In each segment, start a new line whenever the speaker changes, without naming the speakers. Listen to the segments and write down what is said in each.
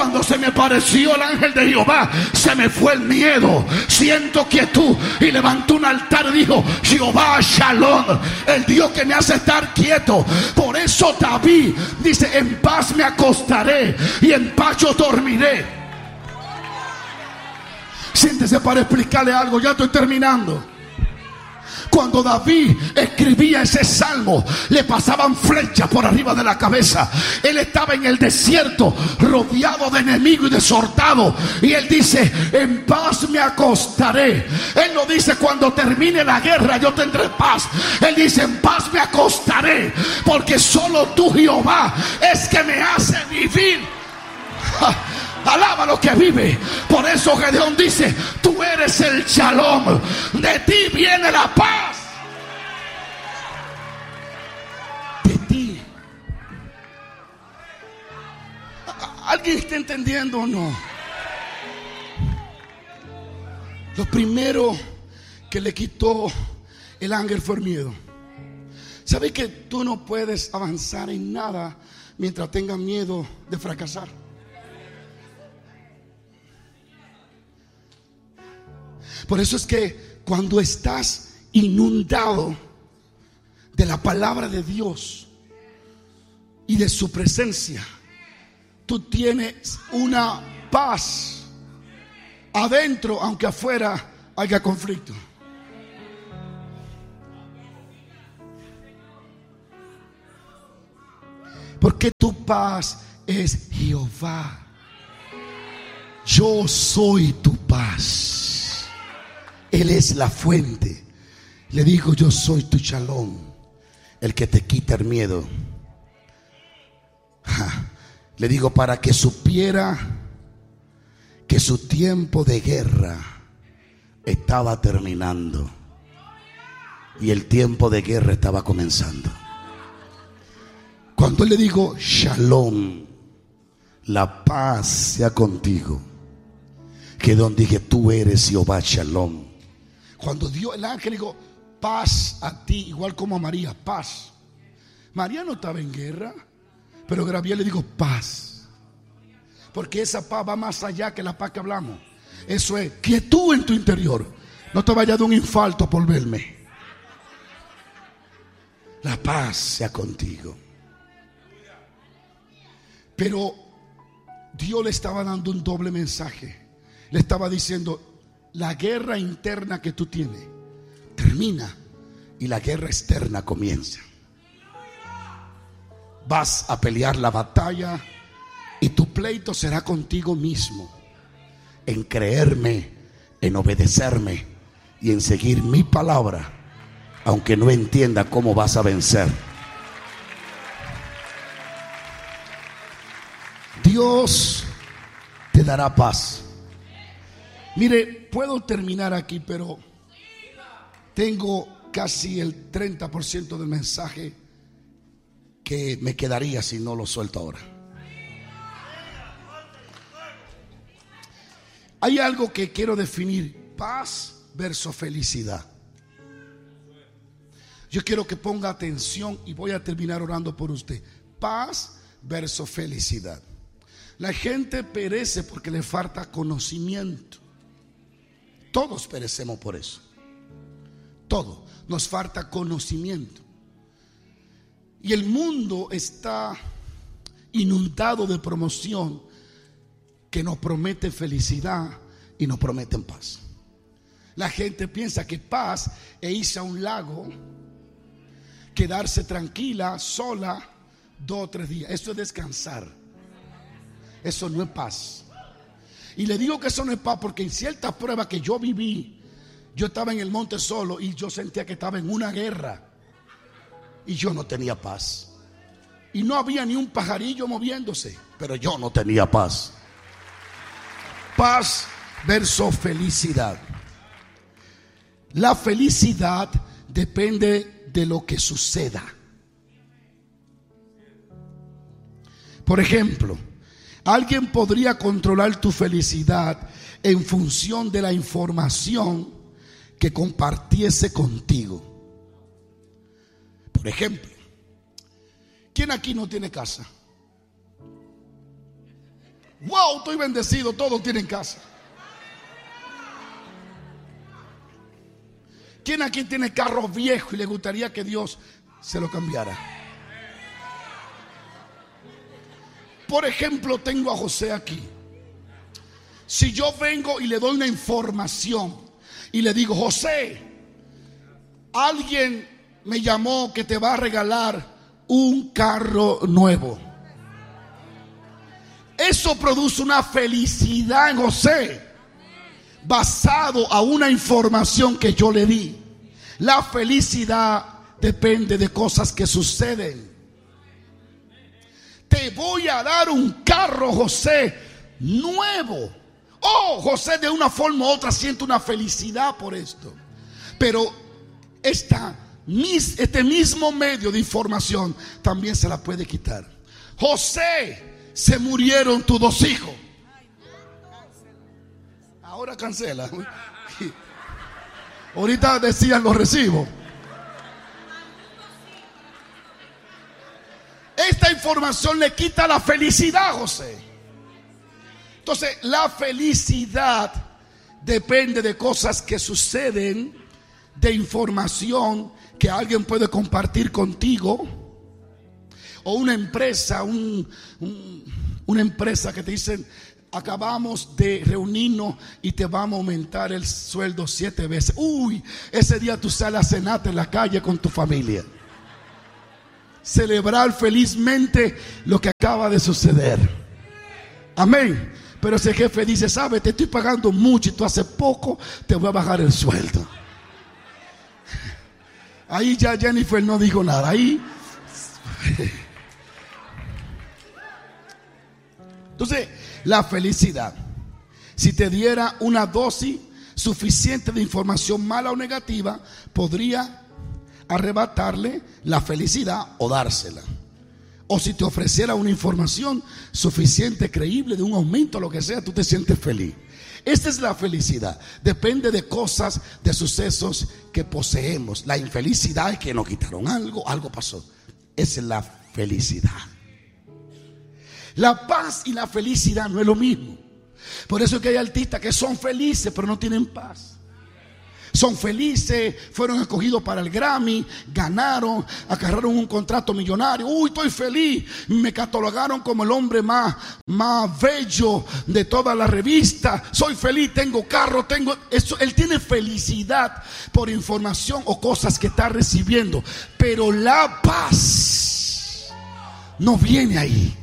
Cuando se me pareció el ángel de Jehová, se me fue el miedo. Siento quietud. Y levantó un altar y dijo: Jehová Shalom, el Dios que me hace estar quieto. Por eso David dice: en paz me acostaré y en paz yo dormiré. Siéntese para explicarle algo, ya estoy terminando. Cuando David escribía ese salmo, le pasaban flechas por arriba de la cabeza. Él estaba en el desierto, rodeado de enemigos y de soldados. Y él dice: en paz me acostaré. Él no dice: cuando termine la guerra yo tendré paz. Él dice: en paz me acostaré, porque solo tú, Jehová, es que me hace vivir. Alaba lo que vive. Por eso Gedeón dice: tú eres el Shalom, de ti viene la paz. De ti. ¿Alguien está entendiendo o no? Lo primero que le quitó el ángel fue el miedo. ¿Sabes que tú no puedes avanzar en nada mientras tengas miedo de fracasar? Por eso es que cuando estás inundado de la palabra de Dios y de su presencia, tú tienes una paz adentro, aunque afuera haya conflicto. Porque tu paz es Jehová. Yo soy tu paz. Él es la fuente. Le digo: yo soy tu Shalom, el que te quita el miedo. Le digo para que supiera que su tiempo de guerra estaba terminando y el tiempo de guerra estaba comenzando. Cuando le digo: Shalom, la paz sea contigo, que donde dije: tú eres Jehová Shalom. Cuando dio el ángel, dijo: paz a ti, igual como a María, paz. María no estaba en guerra, pero Gabriel le dijo: paz, porque esa paz va más allá que la paz que hablamos. Eso es quietud en tu interior. No te vayas de un infarto por verme. La paz sea contigo. Pero Dios le estaba dando un doble mensaje. Le estaba diciendo: la guerra interna que tú tienes termina y la guerra externa comienza. Vas a pelear la batalla y tu pleito será contigo mismo, en creerme, en obedecerme y en seguir mi palabra, aunque no entienda cómo vas a vencer. Dios te dará paz. Mire, puedo terminar aquí, pero tengo casi el 30% del mensaje que me quedaría si no lo suelto ahora. Hay algo que quiero definir: paz versus felicidad. Yo quiero que ponga atención y voy a terminar orando por usted. Paz versus felicidad. La gente perece porque le falta conocimiento. Todos perecemos por eso. Todo nos falta conocimiento. Y el mundo está inundado de promoción que nos promete felicidad y nos prometen paz. La gente piensa que paz es irse a un lago, quedarse tranquila, sola, 2 o 3 días. Eso es descansar. Eso no es paz. Y le digo que eso no es paz porque en ciertas pruebas que yo viví, yo estaba en el monte solo y yo sentía que estaba en una guerra y yo no tenía paz. Y no había ni un pajarillo moviéndose, pero yo no tenía paz. Paz versus felicidad. La felicidad depende de lo que suceda. Por ejemplo, alguien podría controlar tu felicidad en función de la información que compartiese contigo. Por ejemplo, ¿quién aquí no tiene casa? Wow, estoy bendecido, todos tienen casa. ¿Quién aquí tiene carro viejo y le gustaría que Dios se lo cambiara? Por ejemplo, tengo a José aquí. Si yo vengo y le doy una información y le digo: José, alguien me llamó que te va a regalar un carro nuevo. Eso produce una felicidad en José, basado a una información que yo le di. La felicidad depende de cosas que suceden. Te voy a dar un carro, José, nuevo. Oh, José de una forma u otra siente una felicidad por esto. Pero este mismo medio de información también se la puede quitar. José, se murieron tus 2 hijos. Ahora cancela. Ahorita decían los recibos. Esta información le quita la felicidad a José. Entonces, la felicidad depende de cosas que suceden, de información que alguien puede compartir contigo, o una empresa, una empresa que te dicen: acabamos de reunirnos y te vamos a aumentar el sueldo 7 veces. Uy, ese día tú sales a cenarte en la calle con tu familia, celebrar felizmente lo que acaba de suceder. Amén. Pero ese jefe dice: sabes, te estoy pagando mucho y tú hace poco, te voy a bajar el sueldo. Ahí ya Jennifer no dijo nada. Ahí. Entonces, la felicidad, si te diera una dosis suficiente de información mala o negativa, podría arrebatarle la felicidad o dársela. O si te ofreciera una información suficiente, creíble, de un aumento, lo que sea, tú te sientes feliz. Esta es la felicidad. Depende de cosas, de sucesos que poseemos. La infelicidad es que nos quitaron algo pasó. Esa es la felicidad. La paz y la felicidad no es lo mismo. Por eso es que hay artistas que son felices pero no tienen paz. Son felices, fueron escogidos para el Grammy, ganaron, agarraron un contrato millonario. Uy, estoy feliz. Me catalogaron como el hombre más bello de toda la revista. Soy feliz, tengo carro, tengo eso. Él tiene felicidad por información o cosas que está recibiendo. Pero la paz no viene ahí.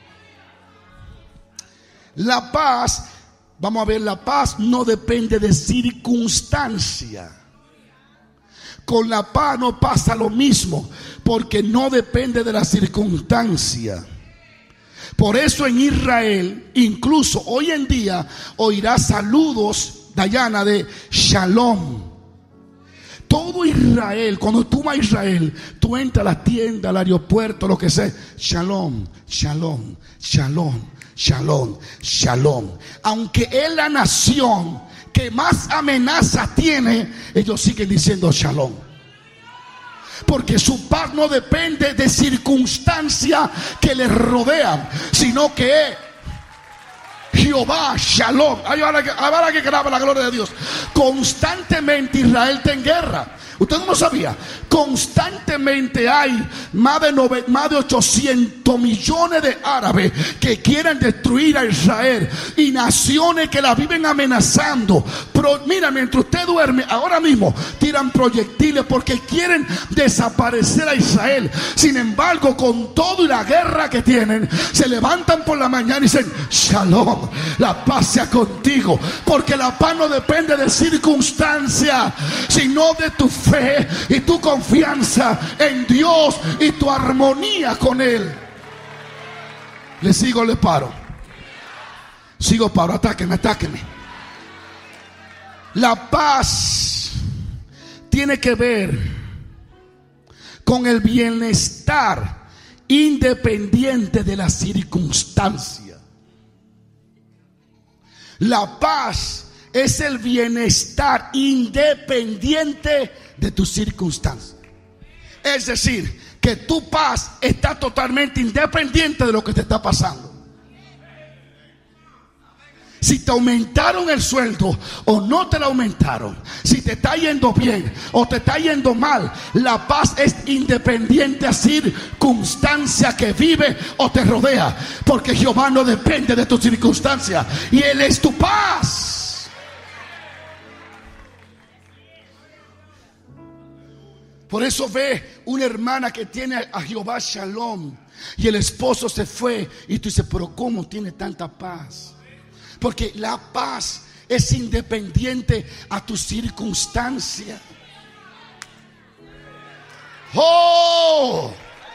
La paz, vamos a ver, la paz no depende de circunstancia. Con la paz no pasa lo mismo, porque no depende de la circunstancia. Por eso en Israel, incluso hoy en día, oirás saludos, Dayana, de Shalom. Todo Israel, cuando tú vas a Israel, tú entras a la tienda, al aeropuerto, lo que sea, Shalom, Shalom, Shalom, Shalom, Shalom. Aunque es la nación que más amenaza tiene, ellos siguen diciendo Shalom. Porque su paz no depende de circunstancias que les rodean, sino que es Jehová Shalom. Ahora que graba la gloria de Dios. Constantemente Israel está en guerra. Usted no lo sabía. Constantemente hay más de 800 millones de árabes que quieren destruir a Israel, y naciones que la viven amenazando. Mira, mientras usted duerme, ahora mismo tiran proyectiles porque quieren desaparecer a Israel. Sin embargo, con todo y la guerra que tienen, se levantan por la mañana y dicen Shalom, la paz sea contigo. Porque la paz no depende de circunstancias, sino de tu fe y tu confianza en Dios y tu armonía con Él. ¿Le sigo o le paro? Sigo, paro, atáqueme. La paz tiene que ver con el bienestar independiente de la circunstancia. La paz es el bienestar independiente de tus circunstancias. Es decir, que tu paz está totalmente independiente de lo que te está pasando. Si te aumentaron el sueldo o no te lo aumentaron, si te está yendo bien o te está yendo mal, la paz es independiente a circunstancia que vive o te rodea, porque Jehová no depende de tu circunstancia y Él es tu paz. Por eso ve una hermana que tiene a Jehová Shalom y el esposo se fue y tú dices, pero ¿cómo tiene tanta paz? Porque la paz es independiente a tu circunstancia. ¡Oh!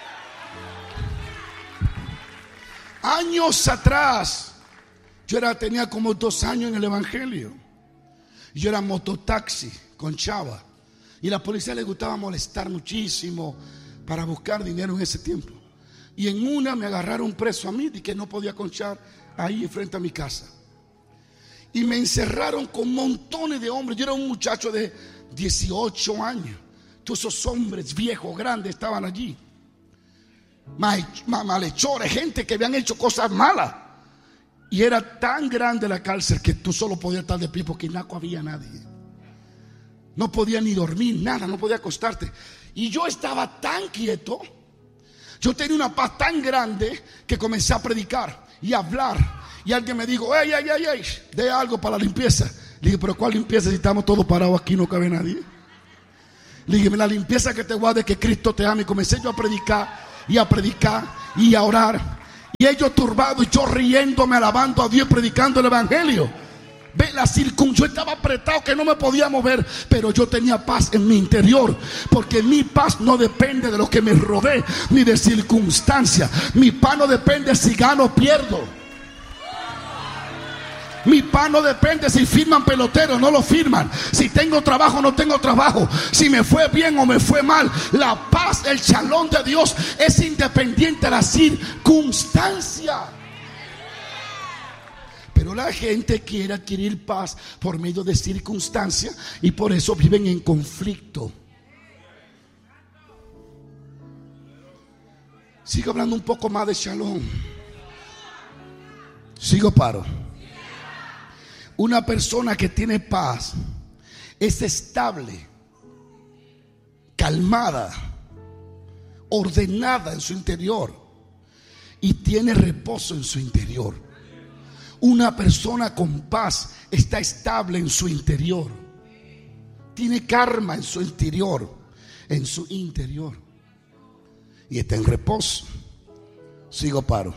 Años atrás, tenía como 2 años en el evangelio. Yo era mototaxi con chava. Y a la policía le gustaba molestar muchísimo para buscar dinero en ese tiempo. Y en una me agarraron preso a mí de que no podía conchar ahí frente a mi casa. Y me encerraron con montones de hombres. Yo era un muchacho de 18 años. Todos esos hombres viejos, grandes estaban allí. Malhechores, gente que habían hecho cosas malas. Y era tan grande la cárcel que tú solo podías estar de pie porque no había nadie. No podía ni dormir, nada, no podía acostarte. Y yo estaba tan quieto. Yo tenía una paz tan grande que comencé a predicar y a hablar. Y alguien me dijo, ey, dé algo para la limpieza. Le dije, pero ¿cuál limpieza si estamos todos parados aquí, no cabe nadie? Le dije, la limpieza que te guarde que Cristo te ama. Y comencé yo a predicar y a orar. Y ellos turbados y yo riéndome, alabando a Dios, predicando el evangelio. Ve la yo estaba apretado que no me podía mover, pero yo tenía paz en mi interior, porque mi paz no depende de lo que me rodee ni de circunstancias. Mi paz no depende si gano o pierdo. Mi paz no depende si firman peloteros, no lo firman. Si tengo trabajo o no tengo trabajo. Si me fue bien o me fue mal. La paz, el shalom de Dios es independiente de la circunstancia. Pero la gente quiere adquirir paz por medio de circunstancias y por eso viven en conflicto. Sigo hablando un poco más de shalom. Sigo paro. Una persona que tiene paz es estable, calmada, ordenada en su interior y tiene reposo en su interior. Una persona con paz está estable en su interior, tiene calma en su interior, y está en reposo. Sigo paro.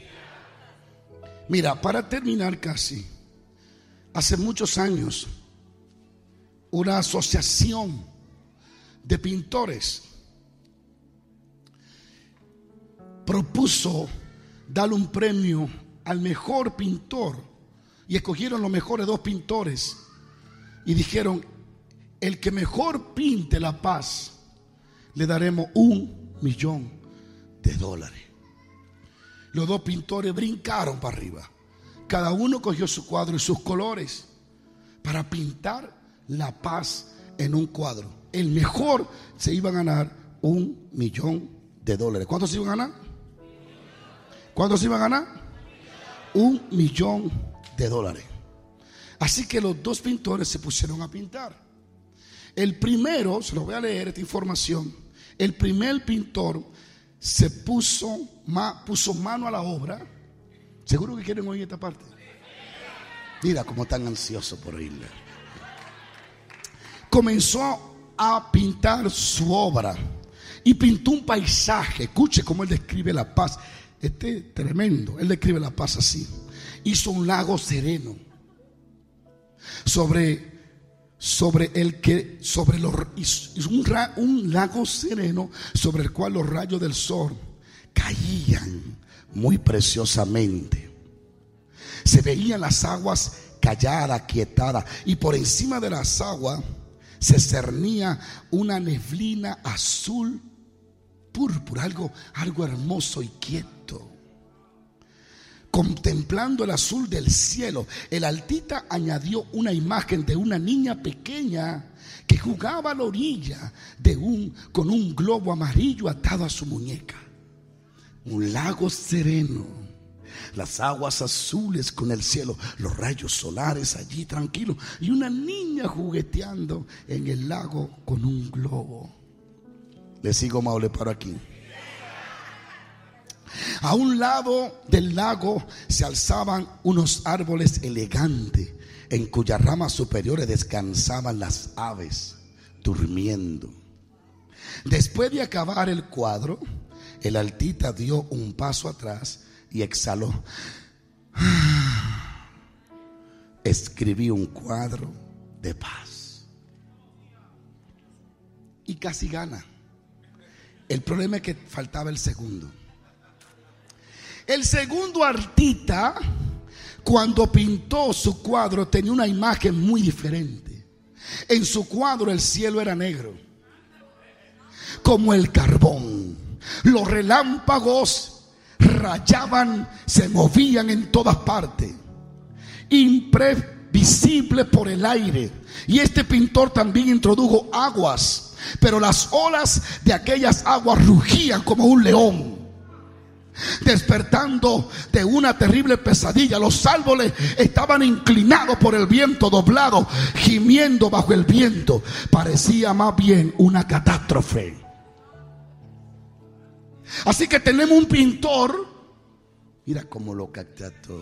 Mira, para terminar casi. Hace muchos años, una asociación de pintores propuso darle un premio al mejor pintor y escogieron los mejores 2 pintores y dijeron: el que mejor pinte la paz, le daremos $1 millón. Los 2 pintores brincaron para arriba. Cada uno cogió su cuadro y sus colores para pintar la paz en un cuadro. El mejor se iba a ganar $1 millón. ¿Cuánto se iba a ganar? ¿Cuánto se iba a ganar? $1 millón. Así que los 2 pintores se pusieron a pintar. El primero, se lo voy a leer esta información. El primer pintor se puso mano a la obra. ¿Seguro que quieren oír esta parte? Mira cómo están ansiosos por oírla. Comenzó a pintar su obra y pintó un paisaje. Escuche cómo él describe la paz. Tremendo. Él describe la paz así. Hizo un lago sereno un lago sereno sobre el cual los rayos del sol caían muy preciosamente. Se veían las aguas calladas, quietadas, y por encima de las aguas se cernía una neblina azul púrpura, algo hermoso y quieto. Contemplando el azul del cielo, el artista añadió una imagen de una niña pequeña que jugaba a la orilla con un globo amarillo atado a su muñeca. Un lago sereno, las aguas azules con el cielo, los rayos solares allí tranquilos, y una niña jugueteando en el lago con un globo. Le sigo, Mao, le paro aquí. A un lado del lago se alzaban unos árboles elegantes, en cuyas ramas superiores descansaban las aves durmiendo. Después de acabar el cuadro, el altita dio un paso atrás y exhaló. Escribí un cuadro de paz. Y casi gana. El problema es que faltaba el segundo. El segundo artista, cuando pintó su cuadro, tenía una imagen muy diferente. En su cuadro el cielo era negro, como el carbón. Los relámpagos rayaban, se movían en todas partes, imprevisible por el aire. Y este pintor también introdujo aguas, pero las olas de aquellas aguas rugían como un león. Despertando de una terrible pesadilla, los árboles estaban inclinados por el viento, doblados, gimiendo bajo el viento. Parecía más bien una catástrofe. Así que tenemos un pintor, mira cómo lo capta todo.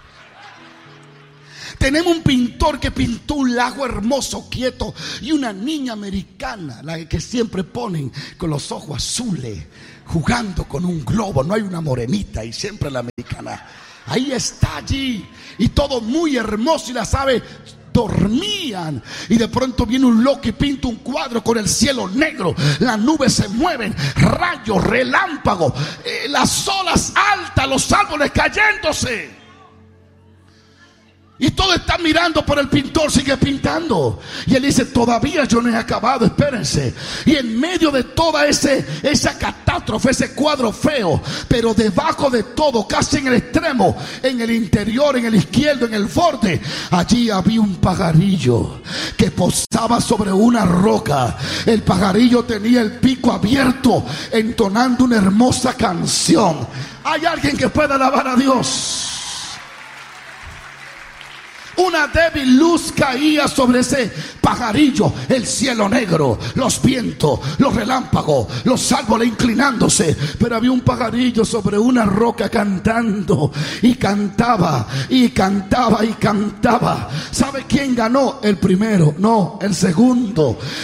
Tenemos un pintor que pintó un lago hermoso, quieto, y una niña americana, la que siempre ponen con los ojos azules, jugando con un globo. No hay una morenita, y siempre la americana. Ahí está allí, y todo muy hermoso, y las aves dormían. Y de pronto viene un loco y pinta un cuadro con el cielo negro. Las nubes se mueven, rayos, relámpagos, las olas altas, los árboles cayéndose. Y todo está mirando, por el pintor sigue pintando. Y él dice: todavía yo no he acabado, espérense. Y en medio de toda esa catástrofe, ese cuadro feo, pero debajo de todo, casi en el extremo, en el interior, en el izquierdo, en el borde, allí había un pajarillo que posaba sobre una roca. El pajarillo tenía el pico abierto, entonando una hermosa canción. Hay alguien que pueda alabar a Dios. Una débil luz caía sobre ese pajarillo, el cielo negro, los vientos, los relámpagos, los árboles inclinándose. Pero había un pajarillo sobre una roca cantando, y cantaba, y cantaba, y cantaba. ¿Sabe quién ganó? El primero, no, el segundo.